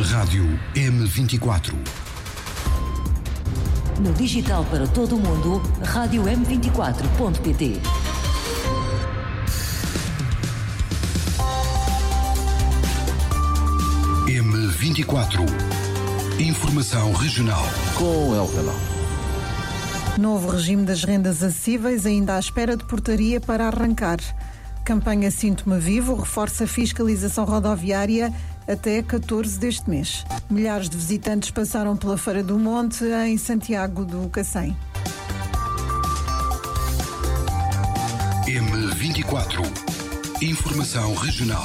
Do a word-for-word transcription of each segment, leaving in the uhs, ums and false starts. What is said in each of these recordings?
Rádio M vinte e quatro. No digital para todo o mundo, rádio m vinte e quatro ponto pt. M vinte e quatro. Informação regional. Com El Canal. Novo regime das rendas acessíveis ainda à espera de portaria para arrancar. Campanha Sinto-me Vivo reforça a fiscalização rodoviária até catorze deste mês. Milhares de visitantes passaram pela Feira do Monte em Santiago do Cacém. M vinte e quatro. Informação regional.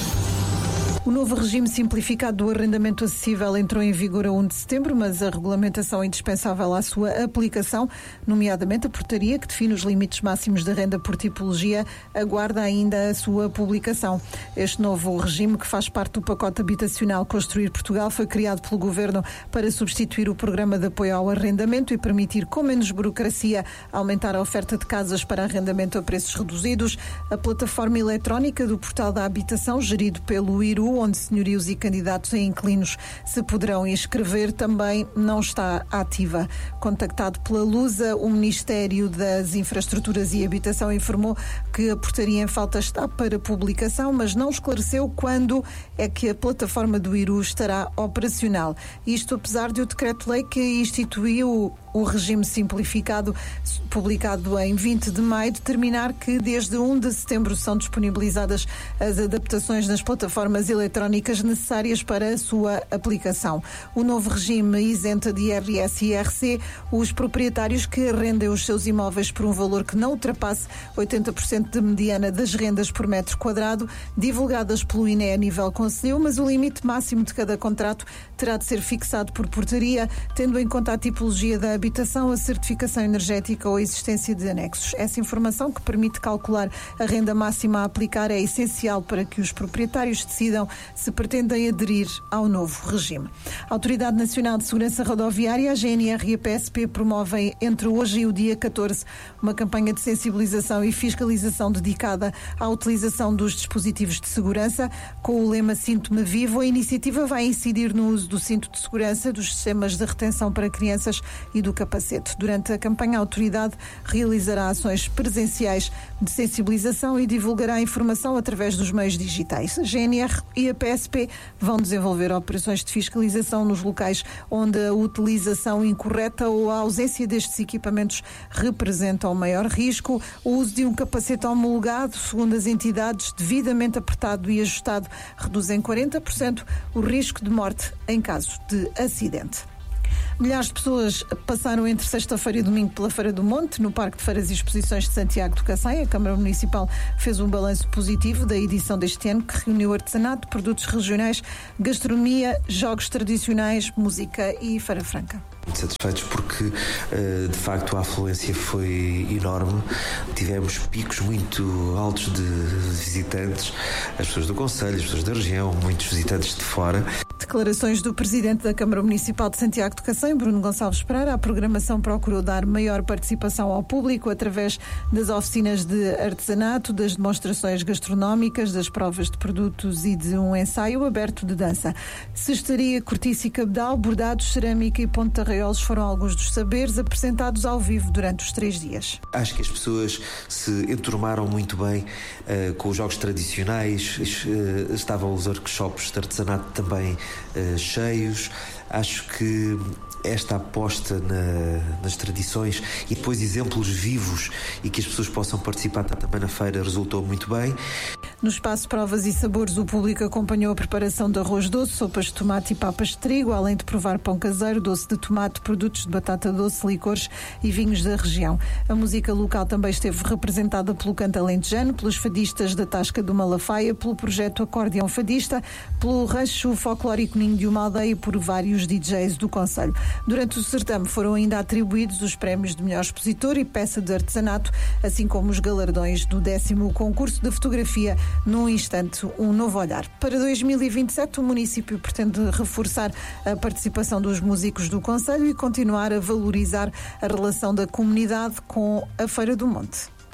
O novo regime simplificado do arrendamento acessível entrou em vigor a primeiro de setembro, mas a regulamentação indispensável à sua aplicação, nomeadamente a portaria que define os limites máximos de renda por tipologia, aguarda ainda a sua publicação. Este novo regime, que faz parte do pacote habitacional Construir Portugal, foi criado pelo Governo para substituir o programa de apoio ao arrendamento e permitir, com menos burocracia, aumentar a oferta de casas para arrendamento a preços reduzidos. A plataforma eletrónica do Portal da Habitação, gerido pelo I R U, onde senhorios e candidatos a inquilinos se poderão inscrever, também não está ativa. Contactado pela Lusa, o Ministério das Infraestruturas e Habitação informou que a portaria em falta está para publicação, mas não esclareceu quando é que a plataforma do I R U estará operacional. Isto apesar de o decreto-lei que instituiu o regime simplificado, publicado em vinte de maio, determinar que desde primeiro de setembro são disponibilizadas as adaptações nas plataformas eletrónicas necessárias para a sua aplicação. O novo regime isenta de I R S e I R C os proprietários que arrendem os seus imóveis por um valor que não ultrapasse oitenta por cento de mediana das rendas por metro quadrado, divulgadas pelo I N E a nível concelhio, mas o limite máximo de cada contrato terá de ser fixado por portaria, tendo em conta a tipologia da habitação, a certificação energética ou a existência de anexos. Essa informação, que permite calcular a renda máxima a aplicar, é essencial para que os proprietários decidam se pretendem aderir ao novo regime. A Autoridade Nacional de Segurança Rodoviária, a G N R e a P S P promovem entre hoje e o dia catorze uma campanha de sensibilização e fiscalização dedicada à utilização dos dispositivos de segurança. Com o lema Sinto-me Vivo, a iniciativa vai incidir no uso do cinto de segurança, dos sistemas de retenção para crianças e do capacete. Durante a campanha, a autoridade realizará ações presenciais de sensibilização e divulgará a informação através dos meios digitais. A G N R e a P S P vão desenvolver operações de fiscalização nos locais onde a utilização incorreta ou a ausência destes equipamentos representam maior risco. O uso de um capacete homologado, segundo as entidades, devidamente apertado e ajustado, reduz em quarenta por cento o risco de morte em caso de acidente. Milhares de pessoas passaram entre sexta-feira e domingo pela Feira do Monte, no Parque de Feiras e Exposições de Santiago do Cacém. A Câmara Municipal fez um balanço positivo da edição deste ano, que reuniu artesanato, produtos regionais, gastronomia, jogos tradicionais, música e Feira Franca. Muito satisfeitos porque, de facto, a afluência foi enorme. Tivemos picos muito altos de visitantes, as pessoas do concelho, as pessoas da região, muitos visitantes de fora. Declarações do Presidente da Câmara Municipal de Santiago do Cacém, Bruno Gonçalves Pereira. A programação procurou dar maior participação ao público através das oficinas de artesanato, das demonstrações gastronómicas, das provas de produtos e de um ensaio aberto de dança. Cestaria, cortiça e cabedal, bordados, cerâmica e ponta-arraiolos foram alguns dos saberes apresentados ao vivo durante os três dias. Acho que as pessoas se enturmaram muito bem uh, com os jogos tradicionais, uh, estavam os workshops de artesanato também uh, cheios. Acho que esta aposta na, nas tradições e depois exemplos vivos e que as pessoas possam participar também na feira resultou muito bem. No espaço Provas e Sabores, o público acompanhou a preparação de arroz doce, sopas de tomate e papas de trigo, além de provar pão caseiro, doce de tomate, produtos de batata doce, licores e vinhos da região. A música local também esteve representada pelo canto alentejano, pelos fadistas da Tasca do Malafaia, pelo projeto Acordeão Fadista, pelo rancho folclórico Ninho de uma Aldeia e por vários D Js do concelho. Durante o certame foram ainda atribuídos os prémios de melhor expositor e peça de artesanato, assim como os galardões do décimo concurso de fotografia Num Instante, um Novo Olhar. Para dois mil e vinte e sete, o município pretende reforçar a participação dos músicos do concelho e continuar a valorizar a relação da comunidade com a Feira do Monte.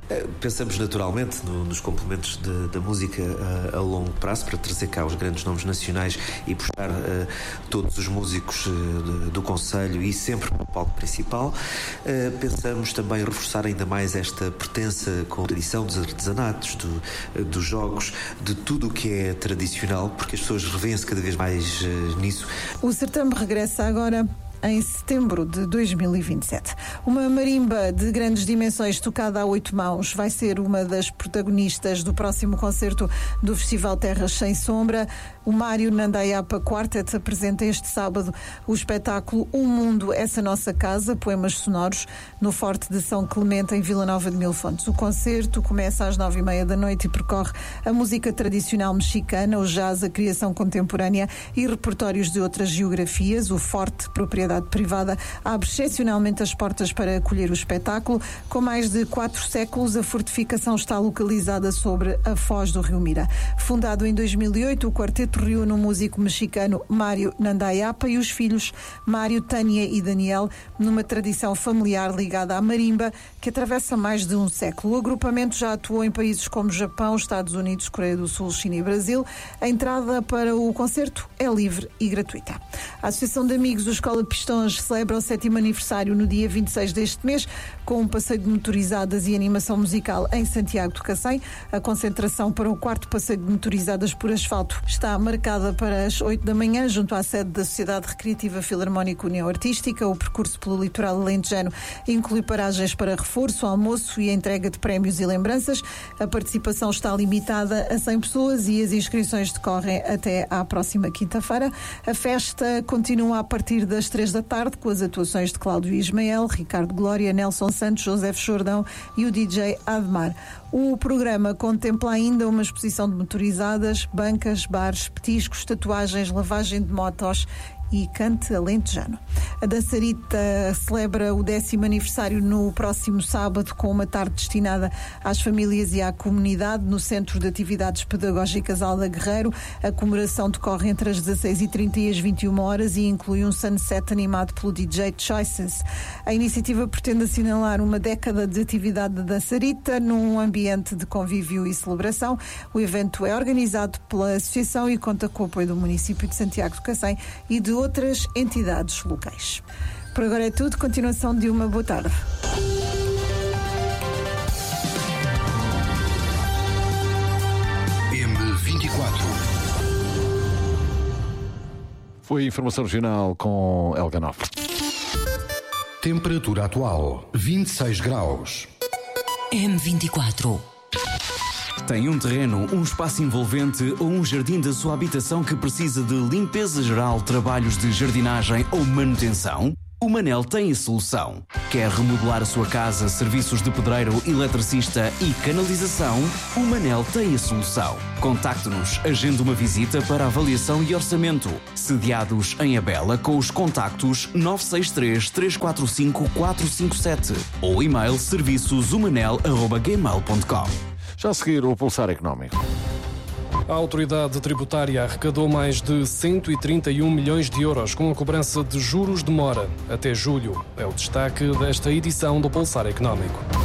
Pensamos naturalmente no, nos complementos de, da música a, a longo prazo, para trazer cá os grandes nomes nacionais e puxar uh, todos os músicos uh, do, do concelho e sempre para o palco principal. Uh, pensamos também reforçar ainda mais esta pertença com a tradição dos artesanatos, do, uh, dos jogos, de tudo o que é tradicional, porque as pessoas revêem-se cada vez mais uh, nisso. O certame regressa agora em setembro de dois mil e vinte e sete. Uma marimba de grandes dimensões tocada a oito mãos vai ser uma das protagonistas do próximo concerto do Festival Terras Sem Sombra. O Mário Nandayapa Quartet apresenta este sábado o espetáculo Um Mundo, Essa Nossa Casa, poemas sonoros, no Forte de São Clemente, em Vila Nova de Mil Fontes. O concerto começa às nove e meia da noite e percorre a música tradicional mexicana, o jazz, a criação contemporânea e repertórios de outras geografias. O Forte, propriedade privada, abre excepcionalmente as portas para acolher o espetáculo. Com mais de quatro séculos, a fortificação está localizada sobre a foz do Rio Mira. Fundado em dois mil e oito, o quarteto reúne o músico mexicano Mário Nandayapa e os filhos Mário, Tânia e Daniel, numa tradição familiar ligada à marimba que atravessa mais de um século. O agrupamento já atuou em países como Japão, Estados Unidos, Coreia do Sul, China e Brasil. A entrada para o concerto é livre e gratuita. A Associação de Amigos do Escola Pistões celebra o sétimo aniversário no dia vinte e seis deste mês, com um passeio de motorizadas e animação musical em Santiago do Cacém. A concentração para o quarto passeio de motorizadas por asfalto está marcada para as oito da manhã, junto à sede da Sociedade Recreativa Filarmónica União Artística. O percurso pelo litoral alentejano inclui paragens para reforço, almoço e a entrega de prémios e lembranças. A participação está limitada a cem pessoas e as inscrições decorrem até à próxima quinta-feira. A festa continua a partir das três da tarde, com as atuações de Cláudio Ismael, Ricardo Glória, Nelson Santos, José Jordão e o D J Admar. O programa contempla ainda uma exposição de motorizadas, bancas, bares, petiscos, tatuagens, lavagem de motos e cante alentejano. A Dançarita celebra o décimo aniversário no próximo sábado, com uma tarde destinada às famílias e à comunidade no Centro de Atividades Pedagógicas Alda Guerreiro. A comemoração decorre entre as dezasseis e trinta e as vinte e uma horas e inclui um sunset animado pelo D J Choices. A iniciativa pretende assinalar uma década de atividade da Dançarita num ambiente de convívio e celebração. O evento é organizado pela Associação e conta com o apoio do município de Santiago do Cacém e de outras entidades locais. Por agora é tudo. Continuação de uma boa tarde. M vinte e quatro. Foi a informação regional com Elga Nova. Temperatura atual vinte e seis graus. M vinte e quatro. Tem um terreno, um espaço envolvente ou um jardim da sua habitação que precisa de limpeza geral, trabalhos de jardinagem ou manutenção? O Manel tem a solução. Quer remodelar a sua casa, serviços de pedreiro, eletricista e canalização? O Manel tem a solução. Contacte-nos, agende uma visita para avaliação e orçamento. Sediados em Abela com os contactos nove seis três, três quatro cinco, quatro cinco sete ou e-mail serviços umanel arroba gmail ponto com. Já a seguir, o Pulsar Económico. A autoridade tributária arrecadou mais de cento e trinta e um milhões de euros com a cobrança de juros de mora até julho. É o destaque desta edição do Pulsar Económico.